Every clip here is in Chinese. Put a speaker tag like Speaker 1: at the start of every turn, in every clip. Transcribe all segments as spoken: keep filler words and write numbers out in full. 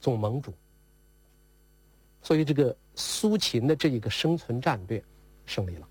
Speaker 1: 总盟主。所以这个苏秦的这一个生存战略胜利了。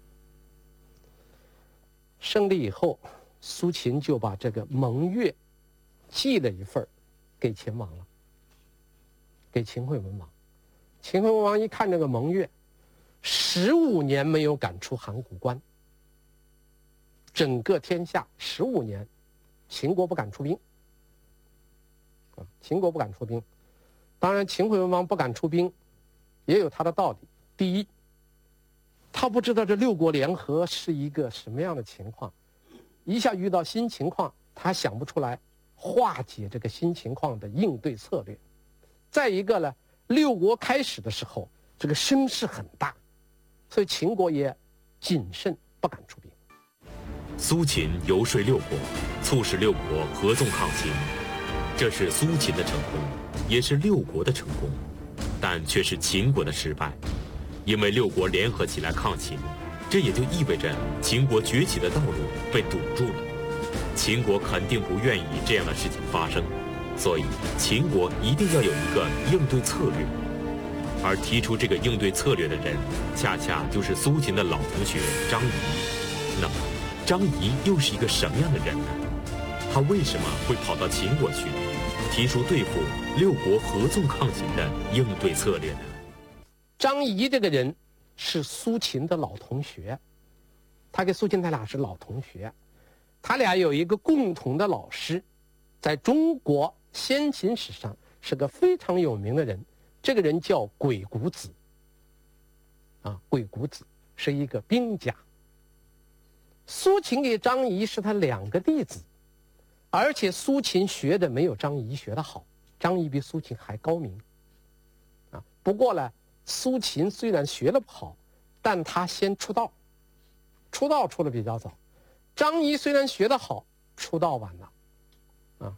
Speaker 1: 胜利以后，苏秦就把这个盟约寄了一份给秦王了，给秦惠文王。秦惠文王一看这个盟约，十五年没有赶出函谷关，整个天下十五年，秦国不敢出兵。啊，秦国不敢出兵。当然，秦惠文王不敢出兵，也有他的道理。第一，他不知道这六国联合是一个什么样的情况，一下遇到新情况，他想不出来化解这个新情况的应对策略。再一个呢，六国开始的时候，这个声势很大，所以秦国也谨慎，不敢出兵。
Speaker 2: 苏秦游说六国，促使六国合纵抗秦，这是苏秦的成功，也是六国的成功，但却是秦国的失败。因为六国联合起来抗秦，这也就意味着秦国崛起的道路被堵住了。秦国肯定不愿意这样的事情发生，所以秦国一定要有一个应对策略。而提出这个应对策略的人，恰恰就是苏秦的老同学张仪。那么，张仪又是一个什么样的人呢？他为什么会跑到秦国去，提出对付六国合纵抗秦的应对策略呢？
Speaker 1: 张仪这个人是苏秦的老同学，他跟苏秦他俩是老同学，他俩有一个共同的老师，在中国先秦史上是个非常有名的人，这个人叫鬼谷子。啊，鬼谷子是一个兵家。苏秦给张仪是他两个弟子，而且苏秦学的没有张仪学的好，张仪比苏秦还高明。啊，不过呢，苏秦虽然学的不好，但他先出道，出道出的比较早。张仪虽然学得好，出道晚了。啊，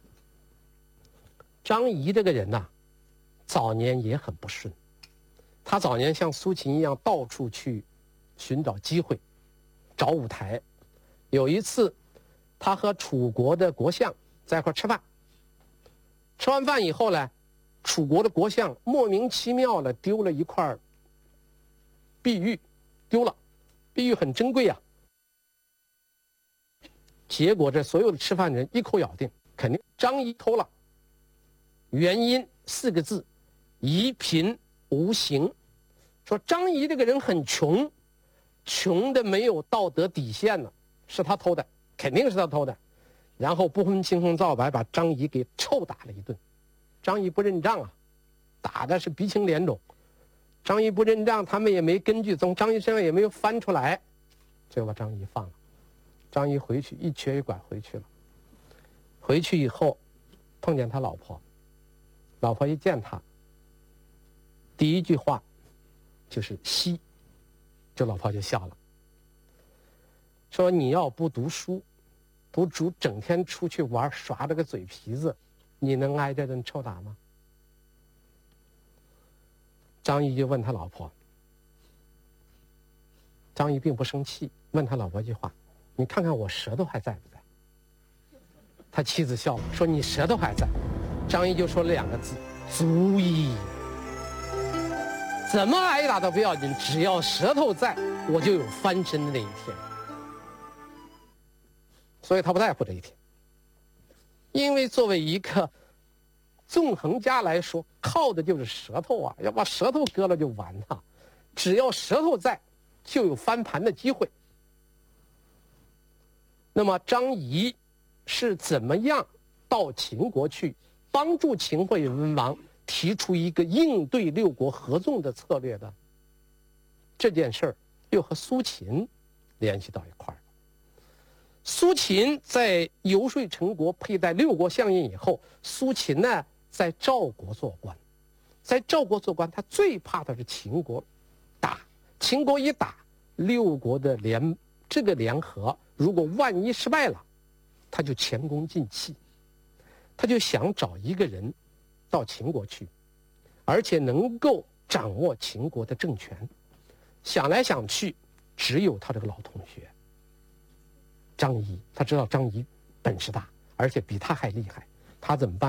Speaker 1: 张仪这个人呐、啊，早年也很不顺。他早年像苏秦一样，到处去寻找机会，找舞台。有一次，他和楚国的国相在一块吃饭，吃完饭以后呢，楚国的国相莫名其妙的丢了一块碧玉，丢了，碧玉很珍贵啊。结果这所有的吃饭人一口咬定，肯定张仪偷了。原因四个字：夷贫无形。说张仪这个人很穷，穷的没有道德底线了，是他偷的，肯定是他偷的。然后不分青红皂白把张仪给臭打了一顿。张仪不认账啊，打的是鼻青脸肿。张仪不认账，他们也没根据，从张仪身上也没有翻出来，就把张仪放了。张仪回去一瘸一拐回去了。回去以后碰见他老婆，老婆一见他，第一句话就是惜，这老婆就笑了，说你要不读书，不主整天出去玩耍这个嘴皮子，你能挨这顿臭打吗？张仪就问他老婆，张仪并不生气，问他老婆一句话，你看看我舌头还在不在？他妻子笑了，说你舌头还在。张仪就说了两个字，足矣。怎么挨打都不要紧，只要舌头在，我就有翻身的那一天。所以他不在乎这一天，因为作为一个纵横家来说，靠的就是舌头啊，要把舌头割了就完了。只要舌头在，就有翻盘的机会。那么张仪是怎么样到秦国去，帮助秦惠文王提出一个应对六国合纵的策略的？这件事儿又和苏秦联系到一块儿。苏秦在游说陈国佩戴六国相印以后，苏秦呢在赵国做官，在赵国做官，他最怕的是秦国打，秦国一打，六国的联这个联合，如果万一失败了，他就前功尽弃。他就想找一个人到秦国去，而且能够掌握秦国的政权。想来想去，只有他这个老同学张仪，他知道张仪本事大，而且比他还厉害，他怎么办？